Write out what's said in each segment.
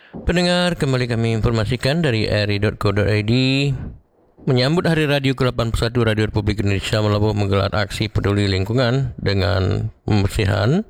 Pendengar, kembali kami informasikan dari ri.co.id. Menyambut Hari Radio ke-81, Radio Republik Indonesia Melabuh menggelar aksi peduli lingkungan dengan pembersihan,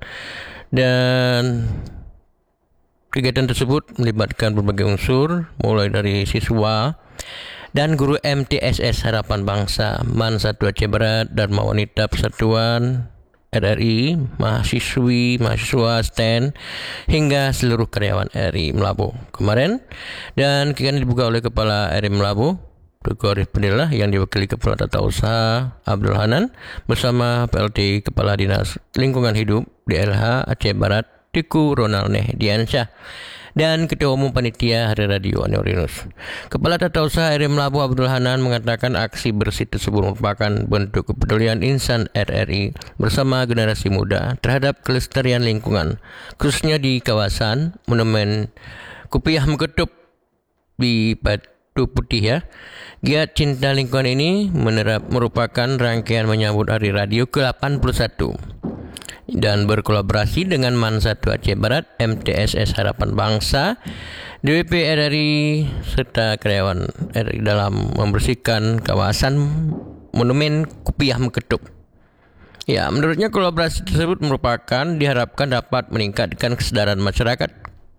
dan kegiatan tersebut melibatkan berbagai unsur, mulai dari siswa dan guru MTSS Harapan Bangsa, MAN 1 Aceh Barat, Dharma Wanita Persatuan RRI, mahasiswi, mahasiswa STEN, hingga seluruh karyawan RRI Melabuh kemarin. Dan kegiatan dibuka oleh Kepala RRI Melabuh, Dr. Arif Pendilah, yang diwakili Kepala Tata Usaha Abdul Hanan bersama PLT Kepala Dinas Lingkungan Hidup DLH Aceh Barat Tiku Ronald Nehdiansyah, dan Ketua Umum Panitia Hari Radio Aneurinus. Kepala Tata Usaha RRI Melabuh Abdul Hanan mengatakan aksi bersih tersebut merupakan bentuk kepedulian insan RRI bersama generasi muda terhadap kelestarian lingkungan, khususnya di kawasan Monumen Kupiah Meketup di Batu Putih ya. Giat Cinta Lingkungan ini merupakan rangkaian menyambut Hari Radio ke-81 dan berkolaborasi dengan MAN 1 Aceh Barat, MTSS Harapan Bangsa, DWP RRI, serta karyawan RRI dalam membersihkan kawasan Monumen Kupiah Meketup. Ya, menurutnya kolaborasi tersebut diharapkan dapat meningkatkan kesadaran masyarakat,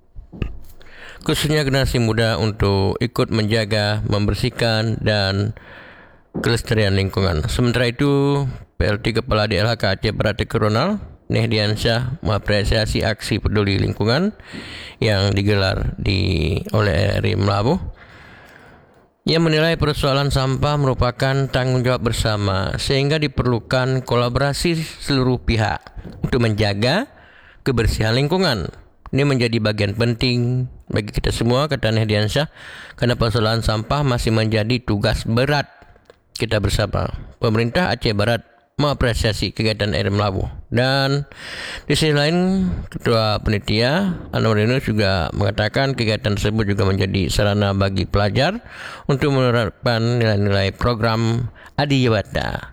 khususnya generasi muda, untuk ikut menjaga, membersihkan, dan kelestarian lingkungan. Sementara itu, PLT Kepala DLHK Aceh Barat Tiku Ronald Nehdiansyah mengapresiasi aksi peduli lingkungan yang digelar oleh RRI Melabuh. Ia menilai persoalan sampah merupakan tanggung jawab bersama, sehingga diperlukan kolaborasi seluruh pihak untuk menjaga kebersihan lingkungan. Ini menjadi bagian penting bagi kita semua, kata Nehdiansyah, karena persoalan sampah masih menjadi tugas berat kita bersama. Pemerintah Aceh Barat mengapresiasi kegiatan RRI Melabuh. Dan di sisi lain, Ketua Panitia Aneurinus juga mengatakan kegiatan tersebut juga menjadi sarana bagi pelajar untuk menerapkan nilai-nilai program Adiwiyata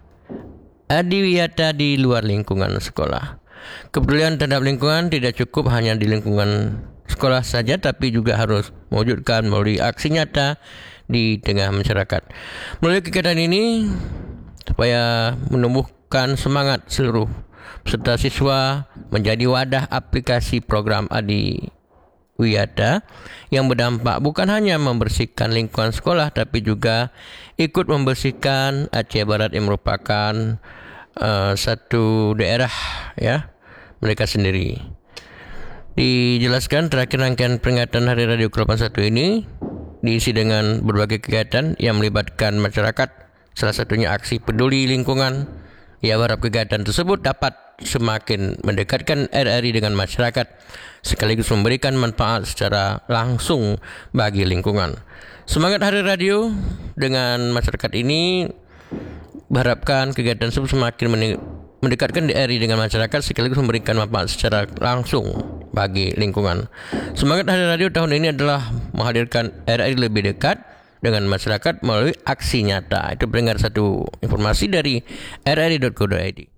di luar lingkungan sekolah. Kepedulian terhadap lingkungan tidak cukup hanya di lingkungan sekolah saja, tapi juga harus mewujudkan melalui aksi nyata di tengah masyarakat. Melalui kegiatan ini, supaya menumbuhkan semangat seluruh peserta siswa menjadi wadah aplikasi program Adiwiyata yang berdampak bukan hanya membersihkan lingkungan sekolah, tapi juga ikut membersihkan Aceh Barat yang merupakan satu daerah ya mereka sendiri. Dijelaskan terakhir, rangkaian peringatan Hari Radio ke-81 ini diisi dengan berbagai kegiatan yang melibatkan masyarakat, salah satunya aksi peduli lingkungan. Ia berharap kegiatan tersebut dapat semakin mendekatkan RRI dengan masyarakat, sekaligus memberikan manfaat secara langsung bagi lingkungan. Semangat Hari Radio dengan masyarakat ini berharapkan kegiatan tersebut semakin mendekatkan RRI dengan masyarakat, sekaligus memberikan manfaat secara langsung bagi lingkungan. Semangat Hari Radio tahun ini adalah menghadirkan RRI lebih dekat dengan masyarakat melalui aksi nyata. Itu pendengar, satu informasi dari rri.co.id.